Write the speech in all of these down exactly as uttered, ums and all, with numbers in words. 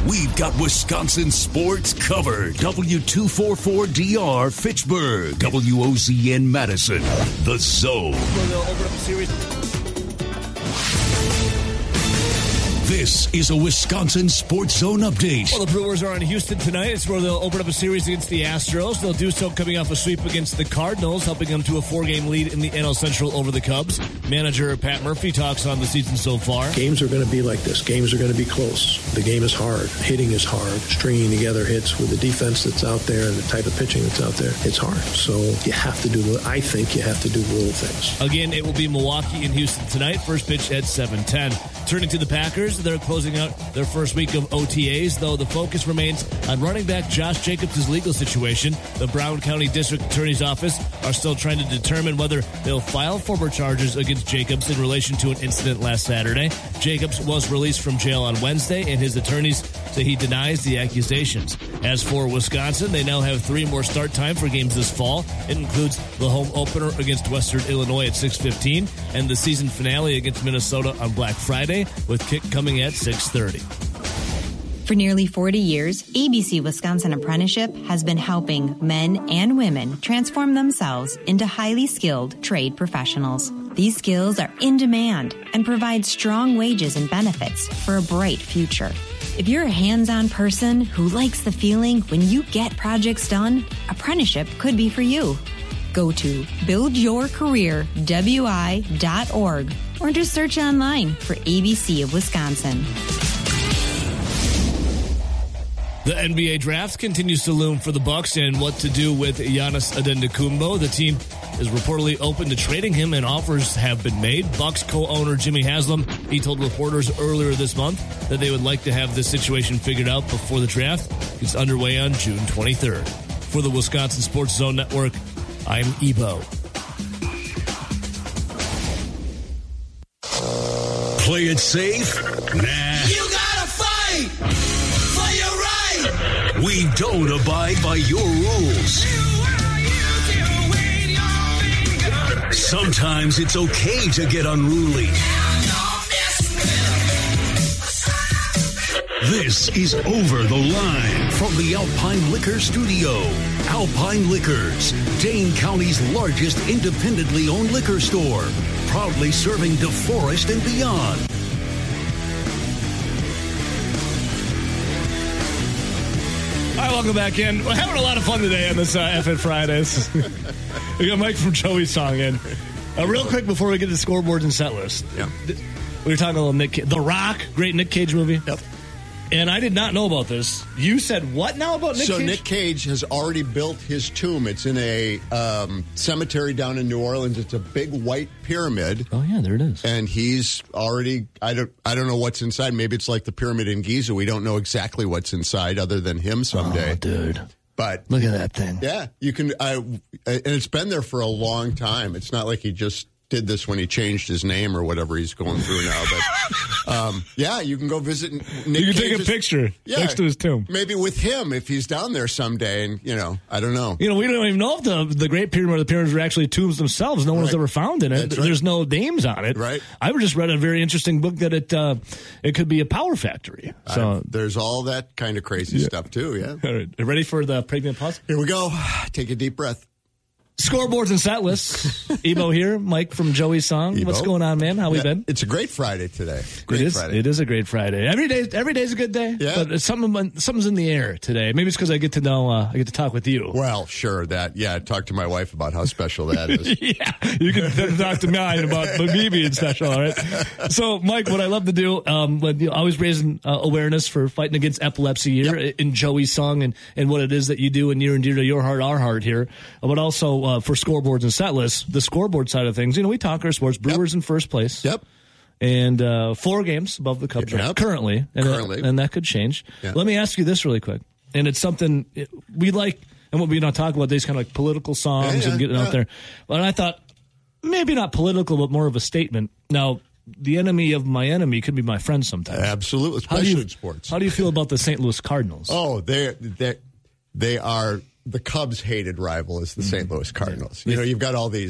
We've got Wisconsin sports covered. W two forty-four D R Fitchburg. W O Z N Madison. The Zone. They'll open up a series. This is a Wisconsin Sports Zone update. Well, the Brewers are in Houston tonight. It's where they'll open up a series against the Astros. They'll do so coming off a sweep against the Cardinals, helping them to a four-game lead in the N L Central over the Cubs. Manager Pat Murphy talks on the season so far. Games are going to be like this. Games are going to be close. The game is hard. Hitting is hard. Stringing together hits with the defense that's out there and the type of pitching that's out there, it's hard. So you have to do, I think you have to do little things. Again, it will be Milwaukee and Houston tonight. First pitch at seven ten. Turning to the Packers, they're closing out their first week of O T As, though the focus remains on running back Josh Jacobs' legal situation. The Brown County District Attorney's Office are still trying to determine whether they'll file former charges against Jacobs in relation to an incident last Saturday. Jacobs was released from jail on Wednesday, and his attorneys say he denies the accusations. As for Wisconsin, they now have three more start time for games this fall. It includes the home opener against Western Illinois at six fifteen and the season finale against Minnesota on Black Friday, with kick coming at six thirty. For nearly forty years, A B C Wisconsin Apprenticeship has been helping men and women transform themselves into highly skilled trade professionals. These skills are in demand and provide strong wages and benefits for a bright future. If you're a hands-on person who likes the feeling when you get projects done, apprenticeship could be for you. Go to build your career w i dot org or just search online for A B C of Wisconsin. The N B A draft continues to loom for the Bucks and what to do with Giannis Antetokounmpo. The team is reportedly open to trading him, and offers have been made. Bucks co-owner Jimmy Haslam, he told reporters earlier this month that they would like to have this situation figured out before the draft gets underway on June twenty-third. For the Wisconsin Sports Zone Network, I'm Ebo. Play it safe? Nah. You gotta fight for your right. We don't abide by your rules. Sometimes it's okay to get unruly. This is Over the Line from the Alpine Liquor Studio. Alpine Liquors, Dane County's largest independently owned liquor store. Proudly serving DeForest and beyond. All right, welcome back in. We're having a lot of fun today on this uh, F N Fridays. We got Mike from Joey's song in. Uh, real quick before we get to scoreboards and set list. Yeah. We were talking a little Nick Cage. The Rock, great Nick Cage movie. Yep. And I did not know about this. You said what now about Nick so Cage? So Nick Cage has already built his tomb. It's in a um, cemetery down in New Orleans. It's a big white pyramid. Oh yeah, there it is. And he's already I don't I don't know what's inside. Maybe it's like the pyramid in Giza. We don't know exactly what's inside other than him someday. Oh, dude. But look at that thing. Yeah, you can I and it's been there for a long time. It's not like he just did this when he changed his name or whatever he's going through now. But um, yeah, you can go visit Nick You can Cage's, take a picture yeah, next to his tomb. Maybe with him if he's down there someday. And, you know, I don't know. You know, we don't even know if the the Great Pyramid or the pyramids were actually tombs themselves. No one was right. ever found in it. That's There's right. no names on it. Right. I just read a very interesting book that it uh, it could be a power factory. So I, there's all that kind of crazy yeah. stuff, too, yeah. All right. Ready for the pregnant pause? Here we go. Take a deep breath. Scoreboards and set lists. Ebo here, Mike from Joey's Song. Ebo. What's going on, man? How yeah, we been? It's a great Friday today. Great it is. Friday. It is a great Friday. Every day, every day's a good day. Yeah. But it's something, something's in the air today. Maybe it's because I get to know, uh, I get to talk with you. Well, sure. That yeah. Talk to my wife about how special that is. Yeah, you can talk to mine about me being special. All right. So, Mike, what I love to do, um, when you know, always raising uh, awareness for fighting against epilepsy here Yep. in Joey's Song and and what it is that you do and near and dear to your heart, our heart here, but also uh, for scoreboards and set lists, the scoreboard side of things. You know, we talk our sports. Brewers Yep. in first place. Yep. And uh, four games above the Cubs Yep. right, currently, and Currently. That, and that could change. Yeah. Let me ask you this really quick, and it's something we like, and what we not talk about these kind of like political songs Yeah, yeah, and getting yeah. out there. But I thought maybe not political, but more of a statement. Now, the enemy of my enemy could be my friend sometimes. Absolutely, How do especially you, in sports. How do you feel about the Saint Louis Cardinals? Oh, they they they are the Cubs' hated rival is the Saint Louis Cardinals. You know, you've got all these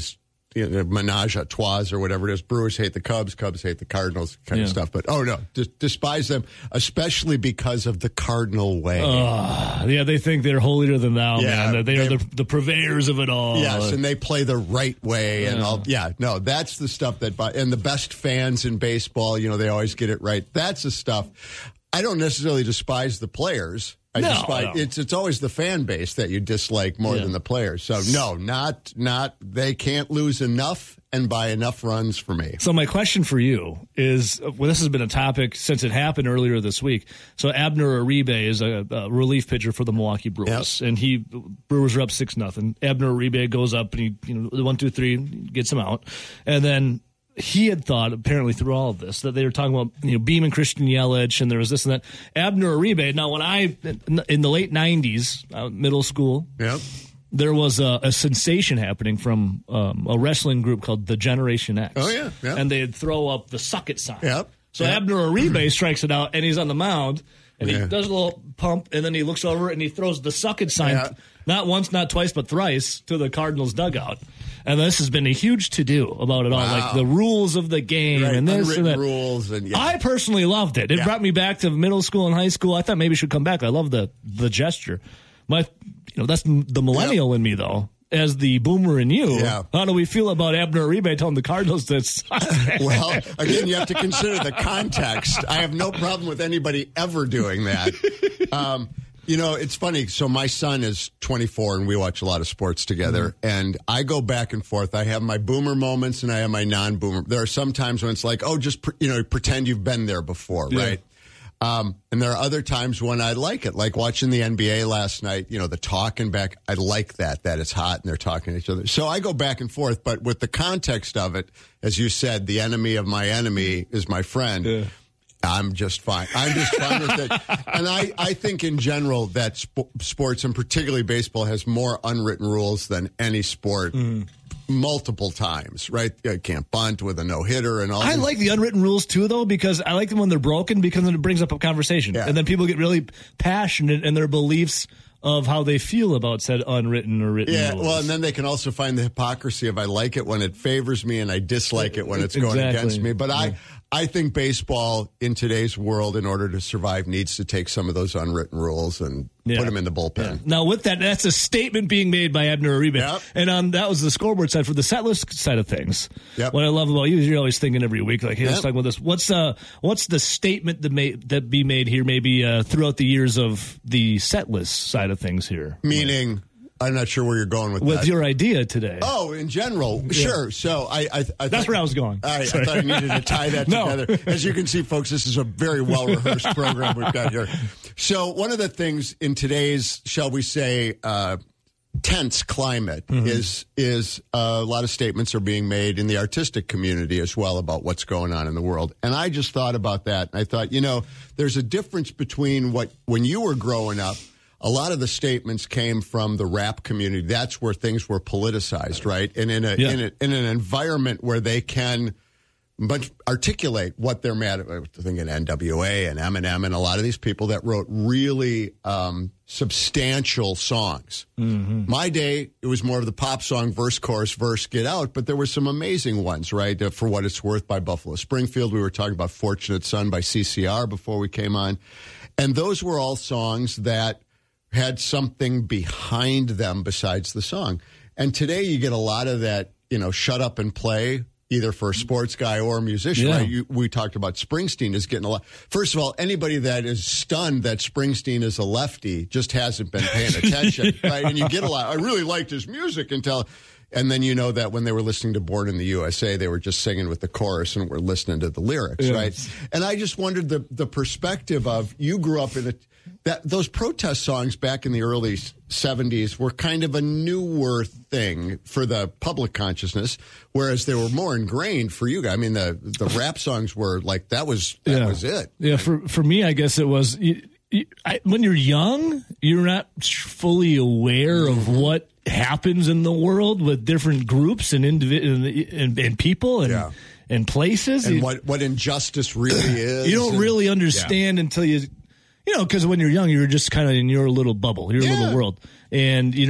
you know, menage a trois or whatever it is. Brewers hate the Cubs, Cubs hate the Cardinals, kind yeah. of stuff. But, oh, no, d- despise them, especially because of the Cardinal way. Uh, yeah, they think they're holier than thou, yeah, man. That they are they, the, the purveyors of it all. Yes, and they play the right way. Yeah. and all. Yeah, no, that's the stuff that, and the best fans in baseball, you know, they always get it right. That's the stuff. I don't necessarily despise the players. I no, despise, no. it's it's always the fan base that you dislike more yeah. than the players. So no, not not they can't lose enough and by enough runs for me. So my question for you is, well, this has been a topic since it happened earlier this week. So Abner Uribe is a, a relief pitcher for the Milwaukee Brewers, yep. and he Brewers are up six nothing. Abner Uribe goes up and he you know one two three gets him out, and then. He had thought, apparently through all of this, that they were talking about, you know, Beam and Christian Yelich, and there was this and that. Abner Uribe, now when I, in the late nineties, uh, middle school, yep. there was a, a sensation happening from um, a wrestling group called the Generation X. Oh, yeah. Yep. And they'd throw up the suck it sign. Yep. So yep. Abner Uribe strikes it out, and he's on the mound, and yeah. he does a little pump, and then he looks over, and he throws the suck it sign, yeah. not once, not twice, but thrice, to the Cardinals dugout. And this has been a huge to-do about it all, wow. like the rules of the game right. and this Unwritten and that. rules. And, yeah. I personally loved it. It yeah. brought me back to middle school and high school. I thought maybe it should come back. I love the the gesture. My, you know, that's the millennial yep. in me, though. As the boomer in you, yeah. how do we feel about Abner Uribe telling the Cardinals that? Well, again, you have to consider the context. I have no problem with anybody ever doing that. Um, You know, it's funny. So my son is twenty-four, and we watch a lot of sports together. Mm-hmm. And I go back and forth. I have my boomer moments, and I have my non-boomer. There are some times when it's like, oh, just pre- you know, pretend you've been there before, yeah. right? Um, and there are other times when I like it, like watching the N B A last night. You know, the talking back. I like that that it's hot and they're talking to each other. So I go back and forth. But with the context of it, as you said, the enemy of my enemy is my friend. Yeah. I'm just fine. I'm just fine with it. And I, I think in general that sp- sports, and particularly baseball, has more unwritten rules than any sport mm. multiple times, right? You can't bunt with a no-hitter and all I these. like the unwritten rules, too, though, because I like them when they're broken because then it brings up a conversation. Yeah. And then people get really passionate in their beliefs of how they feel about said unwritten or written yeah, rules. well, and then they can also find the hypocrisy of I like it when it favors me and I dislike it when it's going exactly. against me. But yeah. I, I think baseball in today's world, in order to survive, needs to take some of those unwritten rules and yeah. put them in the bullpen. Yeah. Now, with that, that's a statement being made by Abner Uribe. Yep. And um, that was the scoreboard side. For the set list side of things, yep. what I love about you is you're always thinking every week, like, hey, yep. let's talk about this. What's uh, what's the statement that may that be made here, maybe uh, throughout the years of the set list side of things here? Meaning, I'm not sure where you're going with, with that. With your idea today. Oh, in general, yeah. sure. So I, I, I that's where I was going. I, I thought I needed to tie that no. together. As you can see, folks, this is a very well rehearsed program we've got here. So one of the things in today's, shall we say, uh, tense climate mm-hmm. is is uh, a lot of statements are being made in the artistic community as well about what's going on in the world. And I just thought about that, and I thought, you know, there's a difference between what when you were growing up. A lot of the statements came from the rap community. That's where things were politicized, right? And in a, yeah. in, a in an environment where they can much articulate what they're mad at. I was thinking N W A and Eminem and a lot of these people that wrote really um, substantial songs. Mm-hmm. My day, it was more of the pop song, verse, chorus, verse, get out. But there were some amazing ones, right? Uh, For What It's Worth by Buffalo Springfield. We were talking about Fortunate Son by C C R before we came on. And those were all songs that had something behind them besides the song. And today you get a lot of that, you know, shut up and play, either for a sports guy or a musician. Yeah. Right? You, we talked about Springsteen is getting a lot. First of all, anybody that is stunned that Springsteen is a lefty just hasn't been paying attention, yeah. right? And you get a lot. I really liked his music until... And then you know that when they were listening to Born in the U S A, they were just singing with the chorus and were listening to the lyrics, yes. right? And I just wondered the the perspective of you grew up in a that those protest songs back in the early seventies were kind of a newer thing for the public consciousness, whereas they were more ingrained for you guys. I mean, the the rap songs were like that was that yeah. was it. Yeah, for for me, I guess it was. You, you, I, when you're young, you're not fully aware of what happens in the world with different groups and individ- and, and people and yeah. and places and you, what what injustice really is. You don't and, really understand yeah. until you you know because when you're young you're just kind of in your little bubble, your yeah. little world, and you're not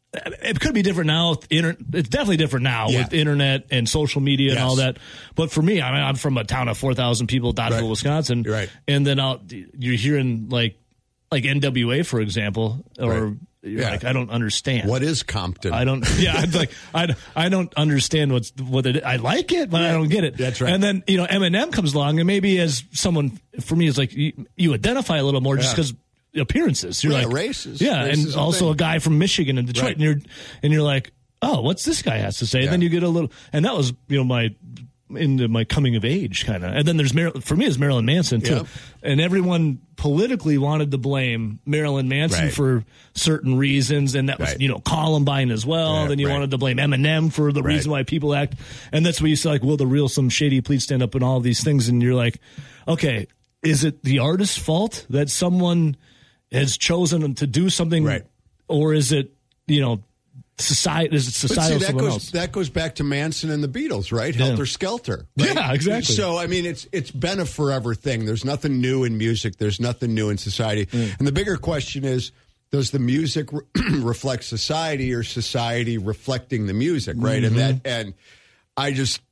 it could be different now. Inter- it's definitely different now yeah. with internet and social media yes. and all that. But for me, I mean, I'm from a town of four thousand people, Dodgeville, right. Wisconsin. You're right. And then I'll, you're hearing like, like N W A, for example, or right. you're yeah. like, I don't understand. What is Compton? I don't, yeah, I'm like, I, I don't understand what's, what it, I like it, but right. I don't get it. That's right. And then, you know, Eminem comes along, and maybe as someone, for me, it's like, you, you identify a little more just because appearances. You're yeah, like, races. Yeah, races and also thing. a guy from Michigan and Detroit, right. and you're, and you're like, oh, what's this guy has to say? Yeah. And then you get a little, and that was, you know, my, into my coming of age kind of. And then there's, Mar- for me, it's Marilyn Manson too. Yep. And everyone politically wanted to blame Marilyn Manson right. for certain reasons. And that was, right. you know, Columbine as well. Yeah, then you right. wanted to blame Eminem for the right. reason why people act. And that's what you say, like, will the real Slim Shady please stand up and all of these things. And you're like, okay, is it the artist's fault that someone has chosen to do something? Right. Or is it, you know, society, is it societal? But see, that someone goes else? that goes back to Manson and the Beatles, right? Yeah. Helter Skelter. Right? Yeah, exactly. So I mean, it's it's been a forever thing. There's nothing new in music. There's nothing new in society. Mm. And the bigger question is, does the music re- reflect society, or society reflecting the music? Right. Mm-hmm. And that and I just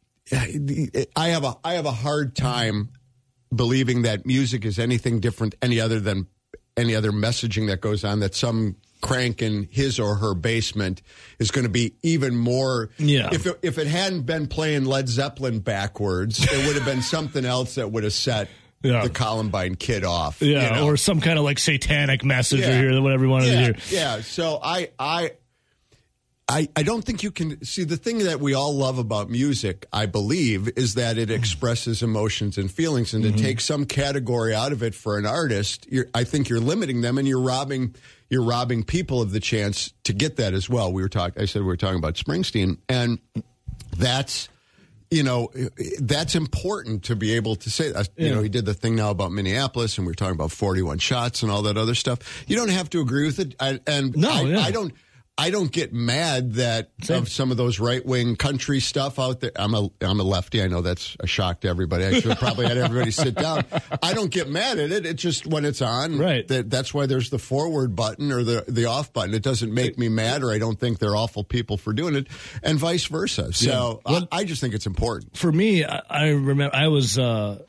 I have a I have a hard time believing that music is anything different, any other than any other messaging that goes on, that some crank in his or her basement is going to be even more. Yeah. If it, if it hadn't been playing Led Zeppelin backwards, it would have been something else that would have set yeah. the Columbine kid off. Yeah, you know? or some kind of like satanic message Yeah. or hear whatever you wanted yeah, to hear. Yeah. So I I. I, I don't think you can see the thing that we all love about music, I believe, is that it expresses emotions and feelings. And to Mm-hmm. take some category out of it for an artist, you're, I think you're limiting them, and you're robbing you're robbing people of the chance to get that as well. We were talking. I said we were talking about Springsteen, and that's you know that's important to be able to say. Uh, you Yeah. know, he did the thing now about Minneapolis, and we were talking about forty-one shots and all that other stuff. You don't have to agree with it, I, and No, I, yeah. I don't. I don't get mad that Same. of some of those right wing country stuff out there. I'm a I'm a lefty. I know that's a shock to everybody. I should have probably had everybody sit down. I don't get mad at it. It's just when it's on. Right. That, that's why there's the forward button or the the off button. It doesn't make me mad, or I don't think they're awful people for doing it, and vice versa. So Yeah. Well, I, I just think it's important. For me, I, I remember I was uh,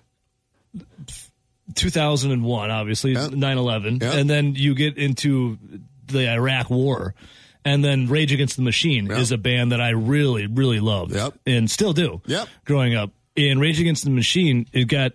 two thousand one, obviously, Yeah. nine eleven, Yeah. and then you get into the Iraq War. And then Rage Against the Machine Yep. is a band that I really, really loved Yep. and still do Yep. growing up. And Rage Against the Machine, it got,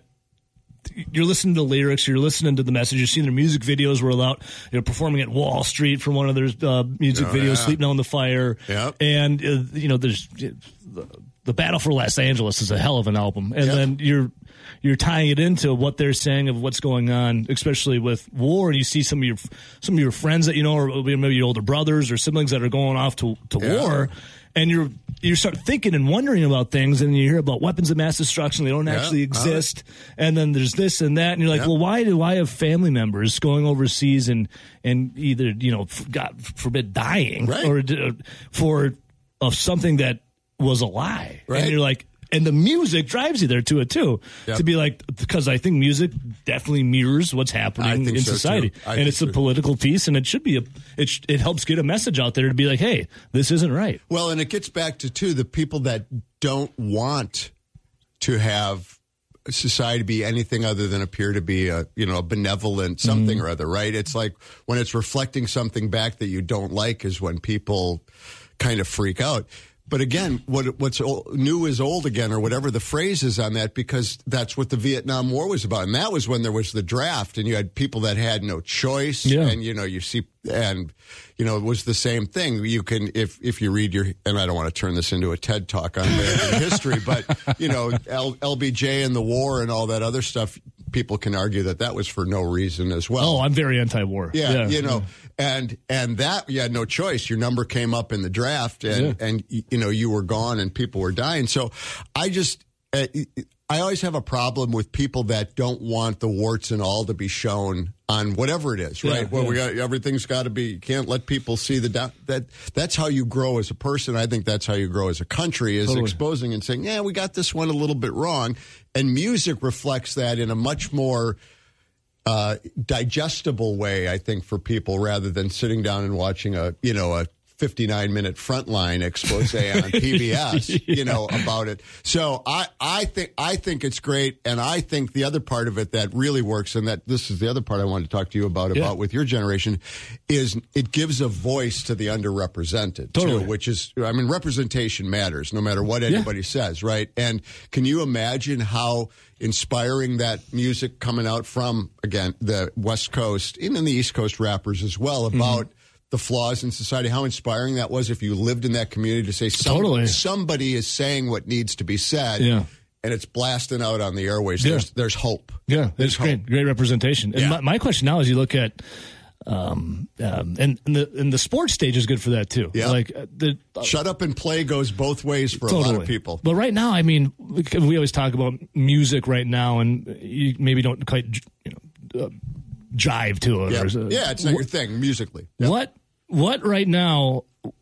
you're listening to the lyrics, you're listening to the message, you're seeing their music videos roll out. They're performing at Wall Street for one of their uh, music Oh, videos, yeah. Sleeping on the Fire. Yep. And, uh, you know, there's the, the Battle for Los Angeles is a hell of an album. And Yep. then you're, you're tying it into what they're saying of what's going on, especially with war. And you see some of your some of your friends that you know, or maybe your older brothers or siblings that are going off to, to Yeah. war, and you're you start thinking and wondering about things, and you hear about weapons of mass destruction. They don't Yeah. actually Uh, exist, and then there's this and that, and you're like, Yeah. well, why do I have family members going overseas and and either you know, f- God forbid, dying Right. or uh, for of something that was a lie, Right. and you're like. And the music drives you there to it too, Yep. to be like, because I think music definitely mirrors what's I happening think in so, society, too. I and think it's a so. political piece, and it should be a, it sh- it helps get a message out there to be like, hey, this isn't right. Well, and it gets back to, too, the people that don't want to have society be anything other than appear to be a, you know, a benevolent something or other, right? It's like when it's reflecting something back that you don't like is when people kind of freak out. But again, what what's old, new is old again, or whatever the phrase is on that, because that's what the Vietnam War was about. And that was when there was the draft, and you had people that had no choice. Yeah. And, you know, you see, and, you know, it was the same thing. You can, if if you read your, and I don't want to turn this into a TED Talk on American history, but, you know, L, L B J and the war and all that other stuff, people can argue that that was for no reason as well. Oh, I'm very anti-war. Yeah, you know, and and that you had no choice. Your number came up in the draft, and Yeah. and you know you were gone, and people were dying. So I just uh, I always have a problem with people that don't want the warts and all to be shown on whatever it is, right? Yeah, well, yeah. we got everything's got to be. You can't let people see the down. That that's how you grow as a person. I think that's how you grow as a country, is Totally. exposing and saying, yeah, we got this one a little bit wrong, and music reflects that in a much more Uh, digestible way, I think, for people, rather than sitting down and watching a, you know, a fifty-nine minute Frontline expose on P B S, yeah. you know, about it. So I, I think I think it's great, and I think the other part of it that really works, and that this is the other part I wanted to talk to you about, yeah. about with your generation, is it gives a voice to the underrepresented, totally. too, which is, I mean, representation matters no matter what anybody yeah. says, right? And can you imagine how inspiring that music coming out from, again, the West Coast, even the East Coast rappers as well, about mm-hmm. the flaws in society, how inspiring that was if you lived in that community to say some, totally. somebody is saying what needs to be said, yeah. and it's blasting out on the airways. Yeah. There's, there's hope. Yeah, that's great. Hope. Great representation. And yeah. my, my question now is you look at, um, um, and, and the and the sports stage is good for that too. Yeah. Like uh, the uh, shut up and play goes both ways for totally. a lot of people. But right now, I mean, we always talk about music right now, and you maybe don't quite, you know, uh, jive to it. Yeah, or, uh, yeah it's not wh- your thing musically. Yep. What what right now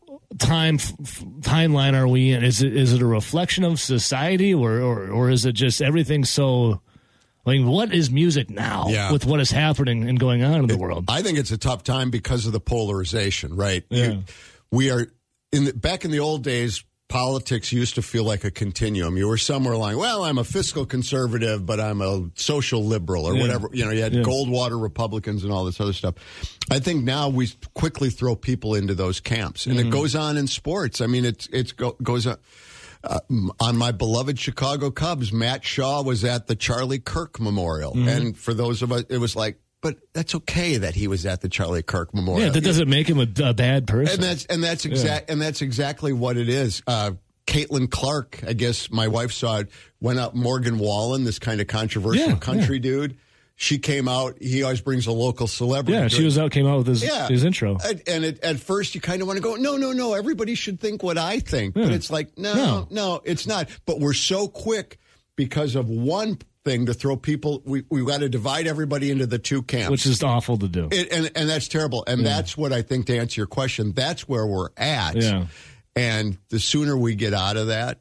time f- timeline are we in? Is it is it a reflection of society, or or, or is it just everything so? I mean, what is music now yeah. with what is happening and going on in the it, world? I think it's a tough time because of the polarization, right? Yeah. You, we are in the, back in the old days. Politics used to feel like a continuum. You were somewhere along, well, I'm a fiscal conservative, but I'm a social liberal or yeah. whatever. You know, you had yeah. Goldwater Republicans and all this other stuff. I think now we quickly throw people into those camps, and mm-hmm. it goes on in sports. I mean, it's it's go, goes on. Uh, on my beloved Chicago Cubs, Matt Shaw was at the Charlie Kirk Memorial. Mm-hmm. And for those of us, it was like, but that's okay that he was at the Charlie Kirk Memorial. Yeah, that doesn't make him a, a bad person. And that's and that's exact yeah. and that's exactly what it is. Uh, Caitlin Clark, I guess my wife saw it, went up. Morgan Wallen, this kind of controversial yeah, country yeah. dude. She came out. He always brings a local celebrity. Yeah, she was out, came out with his, yeah. his intro. And, and it, at first, you kind of want to go, no, no, no, everybody should think what I think. Yeah. But it's like, no, no, no, it's not. But we're so quick because of one thing to throw people. We we got to divide everybody into the two camps, which is awful to do. It, and and that's terrible. And yeah. that's what I think, to answer your question, that's where we're at. Yeah. And the sooner we get out of that,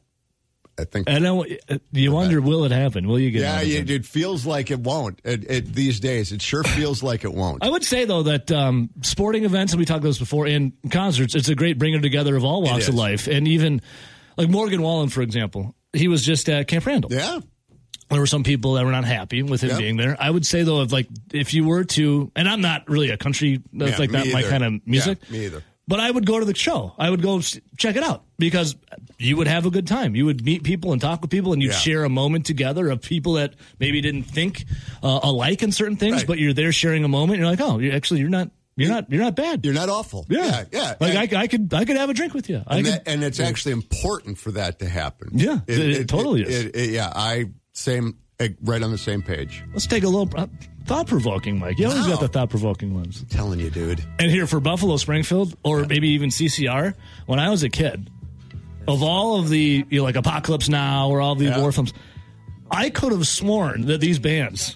I think. I know. You wonder, will it happen? Will you get? Yeah, out of it, it feels like it won't. It, it, these days, it sure feels like it won't. I would say though that um, sporting events, and we talked about this before, and concerts, it's a great bringer together of all walks of life, and even like Morgan Wallen, for example, he was just at Camp Randall. Yeah. There were some people that were not happy with him yep. being there. I would say though, if like if you were to, and I'm not really a country that's yeah, like not my kind of music. Yeah, me either. But I would go to the show. I would go check it out because you would have a good time. You would meet people and talk with people, and you'd yeah. share a moment together of people that maybe didn't think uh, alike in certain things, right. but you're there sharing a moment. And you're like, oh, you're actually you're not you're not you're not bad. You're not awful. Yeah, yeah. yeah. Like I, I could I could have a drink with you. I and, could, that, and it's yeah. actually important for that to happen. Yeah, it, it, it totally it, is. It, yeah, I same right on the same page. Let's take a little. Uh, thought-provoking, Mike. You always wow. got the thought-provoking ones. I'm telling you, dude. And here for Buffalo Springfield, or yeah. maybe even C C R, when I was a kid, of all of the, you know, like Apocalypse Now or all the yeah. war films, I could have sworn that these bands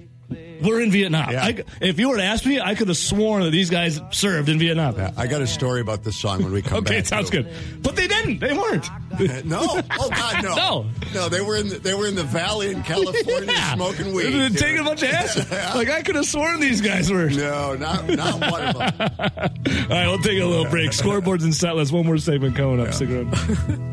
were in Vietnam. Yeah. I, if you were to ask me, I could have sworn that these guys served in Vietnam. Yeah, I got a story about this song when we come okay, back. Okay, it sounds good. But they didn't. They weren't. no? Oh, God, no. No. No, they were in the, they were in the valley in California yeah. smoking weed. They taking a bunch of acid. yeah. Like, I could have sworn these guys were. No, not, not one of them. All right, we'll take a little break. Scoreboards and Setlist. One more segment coming up. Yeah. Stick around.